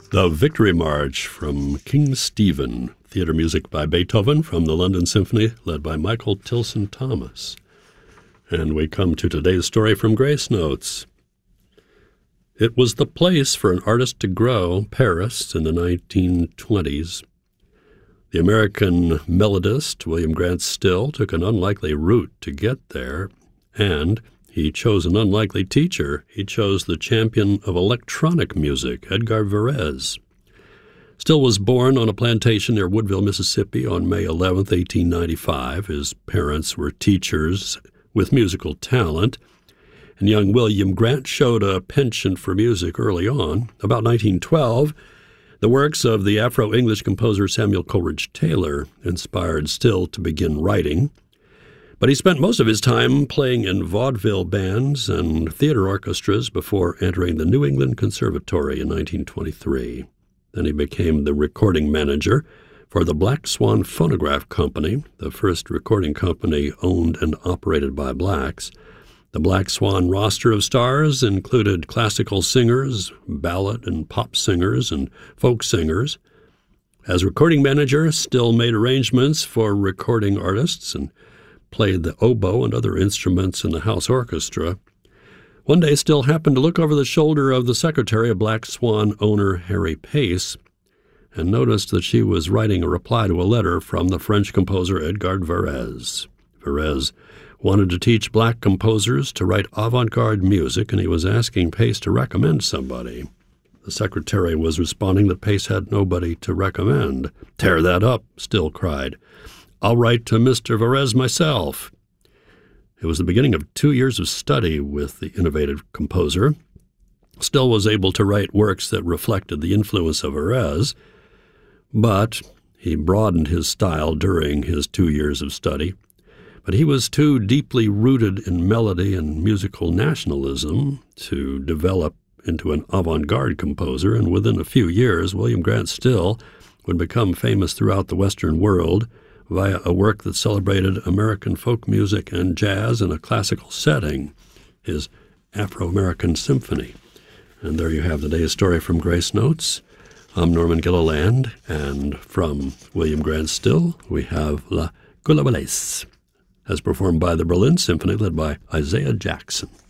The Victory March from King Stephen, theater music by Beethoven from the London Symphony, led by Michael Tilson Thomas. And we come to today's story from Grace Notes. It was the place for an artist to grow, Paris, in the 1920s. The American melodist William Grant Still took an unlikely route to get there, and he chose an unlikely teacher. He chose the champion of electronic music, Edgar Varese. Still was born on a plantation near Woodville, Mississippi on May 11, 1895. His parents were teachers with musical talent, and young William Grant showed a penchant for music early on. About 1912, the works of the Afro-English composer Samuel Coleridge Taylor inspired Still to begin writing. But he spent most of his time playing in vaudeville bands and theater orchestras before entering the New England Conservatory in 1923. Then he became the recording manager for the Black Swan Phonograph Company, the first recording company owned and operated by blacks. The Black Swan roster of stars included classical singers, ballad and pop singers, and folk singers. As recording manager, Still made arrangements for recording artists and played the oboe and other instruments in the house orchestra. One day, Still happened to look over the shoulder of the secretary of Black Swan owner Harry Pace and noticed that she was writing a reply to a letter from the French composer Edgar Varese. Varese wanted to teach black composers to write avant-garde music, and he was asking Pace to recommend somebody. The secretary was responding that Pace had nobody to recommend. "Tear that up," Still cried. "I'll write to Mr. Varese myself." It was the beginning of 2 years of study with the innovative composer. Still was able to write works that reflected the influence of Varese, but he broadened his style during his 2 years of study. But he was too deeply rooted in melody and musical nationalism to develop into an avant-garde composer, and within a few years, William Grant Still would become famous throughout the Western world via a work that celebrated American folk music and jazz in a classical setting, his Afro-American Symphony. And there you have the day's story from Grace Notes. I'm Norman Gilliland, and from William Grant Still, we have La Goulavalaise, as performed by the Berlin Symphony, led by Isaiah Jackson.